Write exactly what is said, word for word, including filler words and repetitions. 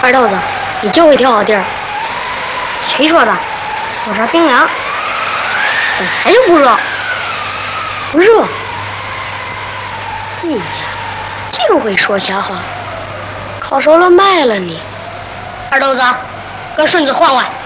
二豆子，你就会挑好地儿。 谁说的？我这冰凉，本来就不热。 不热？你呀，净会说瞎话。烤熟了卖了你。 二豆子，跟顺子换换。